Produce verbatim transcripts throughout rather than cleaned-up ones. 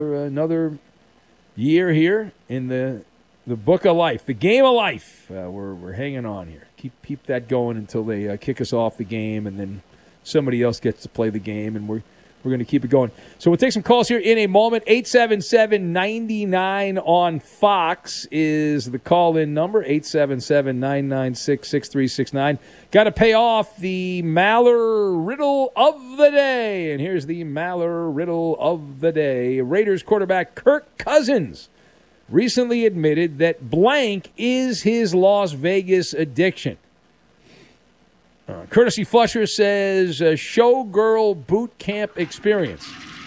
another year here in the the book of life, the game of life. Uh, we're we're hanging on here. Keep keep that going until they uh, kick us off the game, and then somebody else gets to play the game, and we're we're going to keep it going. So we'll take some calls here in a moment. eight seven seven, nine nine on Fox is the call-in number. eight seven seven, nine nine six, six three six nine. Got to pay off the Maller riddle of the day. And here's the Maller riddle of the day. Raiders quarterback Kirk Cousins recently admitted that blank is his Las Vegas addiction. Uh, Courtesy Flusher says uh, showgirl boot camp experience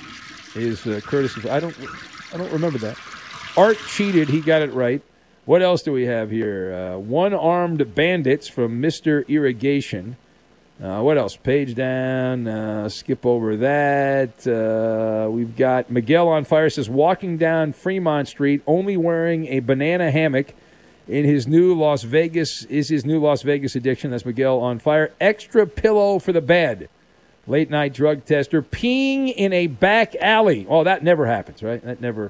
is uh, courtesy. I don't, I don't remember that. Art cheated. He got it right. What else do we have here? Uh, one-armed bandits from Mister Irrigation. Uh, what else? Page down. Uh, skip over that. Uh, we've got Miguel on Fire says walking down Fremont Street, only wearing a banana hammock. In his new Las Vegas, is his new Las Vegas addiction. That's Miguel on Fire. Extra pillow for the bed. Late night drug tester. Peeing in a back alley. Oh, that never happens, right? That never,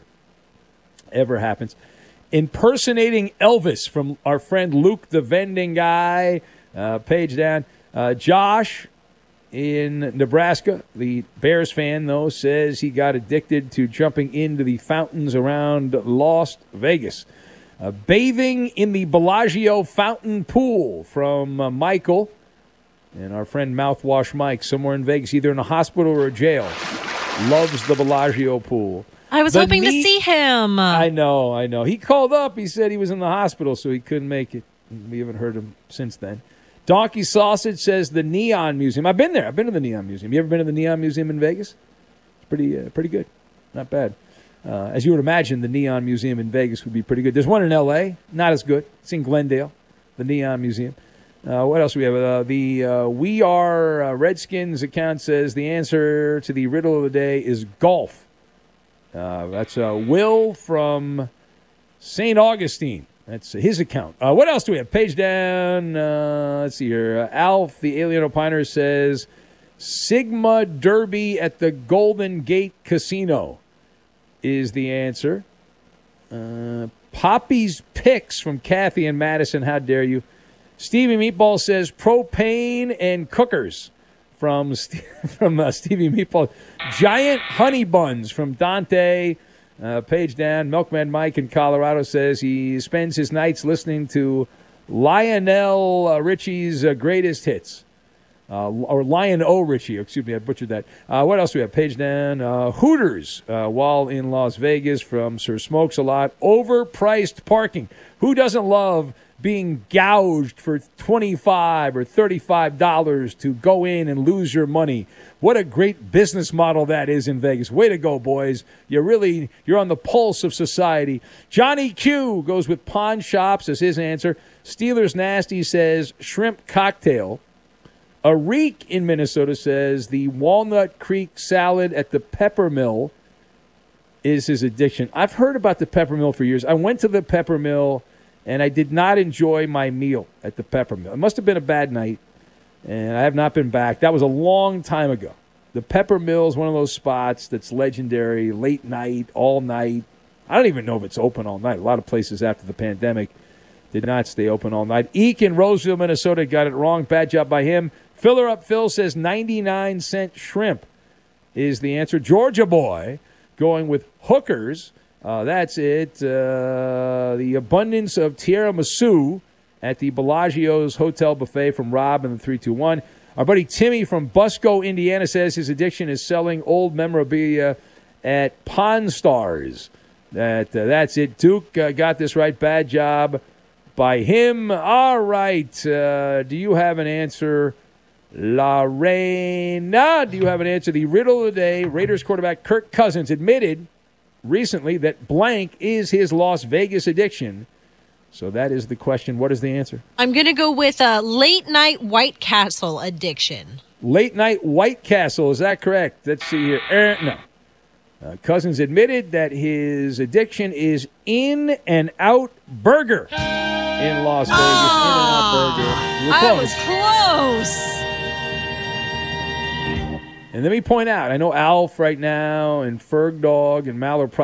ever happens. Impersonating Elvis from our friend Luke, the vending guy. Uh, page down. Uh, Josh in Nebraska, the Bears fan, though, says he got addicted to jumping into the fountains around Las Vegas. Uh, bathing in the Bellagio fountain pool from uh, Michael and our friend Mouthwash Mike, somewhere in Vegas, either in a hospital or a jail. Loves the Bellagio pool. I was the hoping neat, to see him. I know, I know. He called up. He said he was in the hospital, so he couldn't make it. We haven't heard him since then. Donkey Sausage says the Neon Museum. I've been there. I've been to the Neon Museum. You ever been to the Neon Museum in Vegas? It's pretty, uh, pretty good. Not bad. Uh, as you would imagine, the Neon Museum in Vegas would be pretty good. There's one in L A, not as good. It's in Glendale, the Neon Museum. Uh, what else do we have? Uh, the uh, We Are uh, Redskins account says the answer to the riddle of the day is golf. Uh, that's uh, Will from Saint Augustine. That's his account. Uh, what else do we have? Page down. Uh, let's see here. Uh, Alf, the Alien Opiner, says Sigma Derby at the Golden Gate Casino is the answer. Uh, Poppy's Picks from Kathy and Madison. How dare you? Stevie Meatball says propane and cookers from from uh, Stevie Meatball. Giant honey buns from Dante. Uh, page down. Milkman Mike in Colorado says he spends his nights listening to Lionel uh, Richie's uh, greatest hits. Uh, or Lion O. Richie, excuse me, I butchered that. Uh, what else do we have? Page down. Uh, Hooters, uh, while in Las Vegas from Sir Smokes a Lot. Overpriced parking. Who doesn't love being gouged for twenty-five dollars or thirty-five dollars to go in and lose your money? What a great business model that is in Vegas. Way to go, boys. You're really, you're on the pulse of society. Johnny Q goes with pawn shops as his answer. Steelers Nasty says shrimp cocktail. Arik in Minnesota says the Walnut Creek salad at the Pepper Mill is his addiction. I've heard about the Pepper Mill for years. I went to the Pepper Mill, and I did not enjoy my meal at the Pepper Mill. It must have been a bad night, and I have not been back. That was a long time ago. The Pepper Mill is one of those spots that's legendary, late night, all night. I don't even know if it's open all night. A lot of places after the pandemic did not stay open all night. Eek in Roseville, Minnesota got it wrong. Bad job by him. Filler Up Phil says ninety-nine cent shrimp is the answer. Georgia Boy going with hookers. Uh, that's it. Uh, the abundance of tiramisu at the Bellagio's Hotel Buffet from Rob and the three two one. Our buddy Timmy from Busco, Indiana says his addiction is selling old memorabilia at Pawn Stars. That, uh, that's it. Duke uh, got this right. Bad job by him. All right. Uh, do you have an answer? Lorena, do you have an answer? The riddle of the day, Raiders quarterback Kirk Cousins admitted recently that blank is his Las Vegas addiction. So that is the question. What is the answer? I'm going to go with a late night White Castle addiction. Late night White Castle, is that correct? Let's see here. Er, no. Uh, Cousins admitted that his addiction is In and Out Burger in Las Vegas. Oh, In and Out Burger. I was close. And let me point out, I know Alf right now and Ferg Dog and Mal are